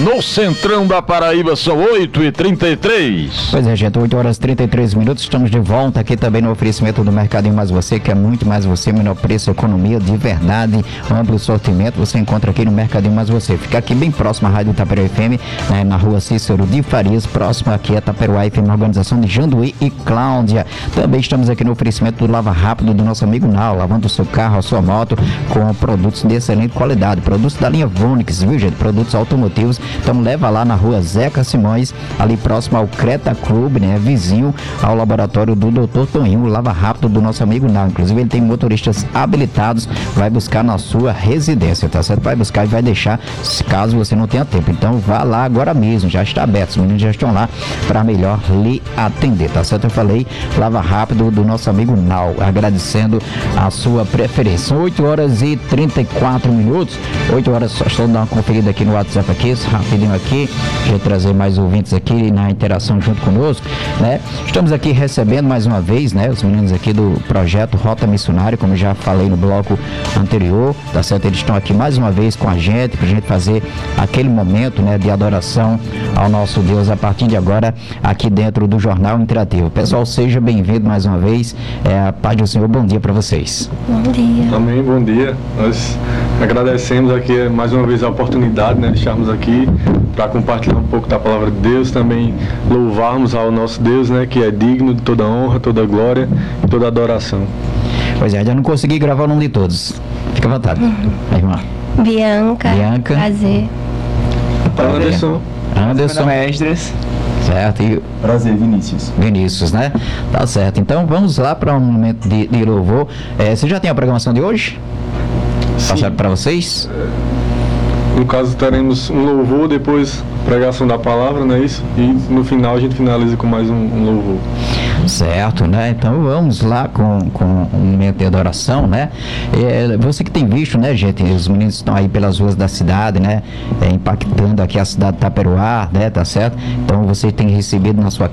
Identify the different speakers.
Speaker 1: no centrão da Paraíba, são 8h33.
Speaker 2: Pois é, gente, 8h33, estamos de volta aqui também no oferecimento do Mercadinho Mais Você, que é muito mais você, menor preço, economia de verdade, amplo sortimento, você encontra aqui no Mercadinho Mais Você. Fica aqui bem próximo à Rádio Itaperuá FM, né, na rua Cícero de Farias, próximo aqui a Itaperuá FM, organização de Janduí e Cláudia. Também estamos aqui no oferecimento do Lava Rápido do nosso amigo Nau, lavando o seu carro, a sua moto, com produtos de excelente qualidade, produtos da linha Vonix, viu, gente? Produtos automotivos. Então leva lá na rua Zeca Simões, ali próximo ao Creta Clube, né? Vizinho ao laboratório do Dr. Toninho, Lava Rápido do nosso amigo Nau. Inclusive ele tem motoristas habilitados, vai buscar na sua residência, tá certo? Vai buscar e vai deixar, caso você não tenha tempo. Então vá lá agora mesmo, já está aberto, os meninos já estão lá para melhor lhe atender, tá certo? Eu falei Lava Rápido do nosso amigo Nau, agradecendo a sua preferência. 8h34, 8 horas, só dar uma conferida aqui no WhatsApp aqui, rapidinho aqui, já trazer mais ouvintes aqui na interação junto conosco, né? Estamos aqui recebendo mais uma vez, né, os meninos aqui do projeto Rota Missionária, como já falei no bloco anterior, tá certo? Eles estão aqui mais uma vez com a gente, pra gente fazer aquele momento, né, de adoração ao nosso Deus a partir de agora, aqui dentro do Jornal Interativo. Pessoal, seja bem-vindo mais uma vez, a paz do Senhor, bom dia para vocês.
Speaker 3: Bom dia.
Speaker 4: Amém, bom dia. Nós agradecemos aqui mais uma vez a oportunidade, né, de estarmos aqui para compartilhar um pouco da palavra de Deus, também louvarmos ao nosso Deus, né, que é digno de toda honra, toda glória e toda adoração.
Speaker 2: Pois é, já não consegui gravar o nome de todos. Fica à vontade, irmã.
Speaker 3: Bianca. Prazer.
Speaker 2: Anderson.
Speaker 5: Esdras.
Speaker 2: Certo, e
Speaker 5: Prazer, Vinícius,
Speaker 2: né? Tá certo, então vamos lá para um momento de louvor. Você já tem a programação de hoje? Passaram para vocês?
Speaker 4: No caso, teremos um louvor, depois pregação da palavra, não é isso? E no final a gente finaliza com mais um louvor.
Speaker 2: Certo, né? Então vamos lá com um momento de adoração, né? Você que tem visto, né, gente? Os meninos estão aí pelas ruas da cidade, né? Impactando aqui a cidade de Itaperuá, né? Tá certo? Então você tem recebido na sua